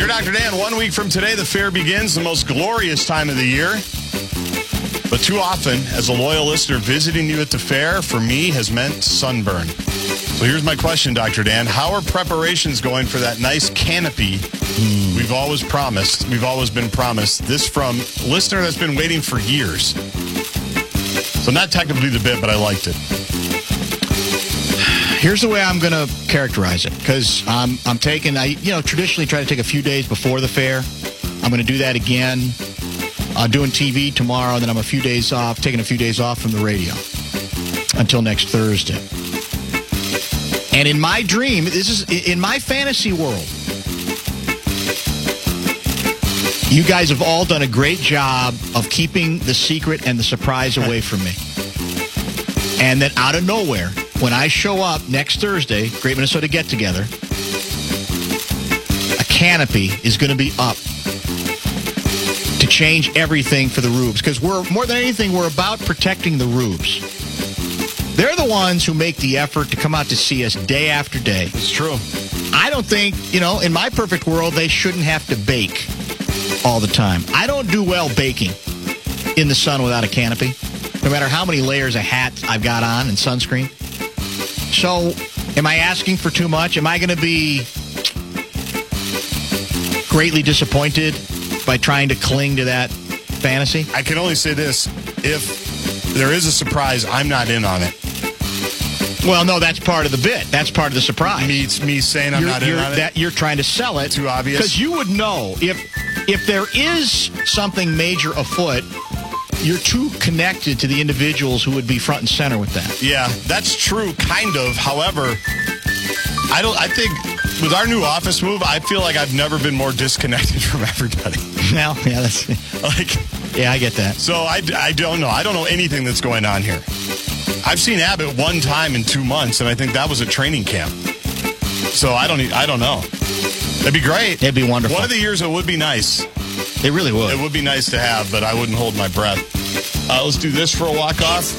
Dr. Dan. 1 week from today, the fair begins, the most glorious time of the year. But too often, as a loyal listener, visiting you at the fair, for me, has meant sunburn. So here's my question, Dr. Dan. How are preparations going for that nice canopy we've always promised? We've always been promised. This from a listener that's been waiting for years. So not technically the bit, but I liked it. Here's the way I'm going to characterize it, because I traditionally try to take a few days before the fair. I'm going to do that again. Doing TV tomorrow, then I'm a few days off, taking a few days off from the radio until next Thursday. And in my dream, this is in my fantasy world, you guys have all done a great job of keeping the secret and the surprise away from me. And then out of nowhere, when I show up next Thursday, Great Minnesota Get Together, a canopy is going to be up to change everything for the Rubes. Because more than anything, we're about protecting the Rubes. They're the ones who make the effort to come out to see us day after day. It's true. I don't think, in my perfect world, they shouldn't have to bake all the time. I don't do well baking in the sun without a canopy, no matter how many layers of hat I've got on and sunscreen. So, am I asking for too much? Am I going to be greatly disappointed by trying to cling to that fantasy? I can only say this. If there is a surprise, I'm not in on it. Well, no, that's part of the bit. That's part of the surprise. Me saying I'm not in on it? You're trying to sell it. Too obvious? Because you would know. If there is something major afoot, you're too connected to the individuals who would be front and center with that. Yeah, that's true, kind of. However, I think with our new office move, I feel like I've never been more disconnected from everybody. Well, yeah, that's yeah, I get that. So I don't know. I don't know anything that's going on here. I've seen Abbott one time in 2 months, and I think that was a training camp. So I don't know. That'd be great. It'd be wonderful. One of the years, it would be nice. It really would. It would be nice to have, but I wouldn't hold my breath. Let's do this for a walk-off.